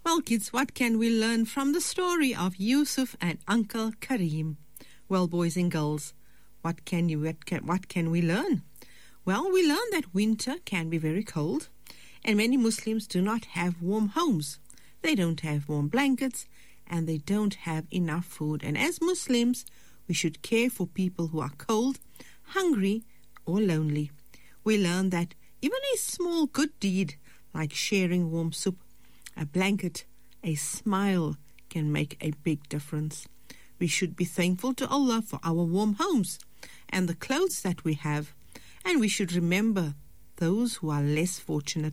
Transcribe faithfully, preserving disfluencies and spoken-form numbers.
Well, kids, what can we learn from the story of Yusuf and Uncle Kareem? Well, boys and girls, what can you what can, what can we learn? Well, we learn that winter can be very cold, and many Muslims do not have warm homes. They don't have warm blankets, and they don't have enough food. And as Muslims, we should care for people who are cold, hungry, or lonely. We learn that even a small good deed, like sharing warm soup, a blanket, a smile, can make a big difference. We should be thankful to Allah for our warm homes and the clothes that we have, and we should remember those who are less fortunate.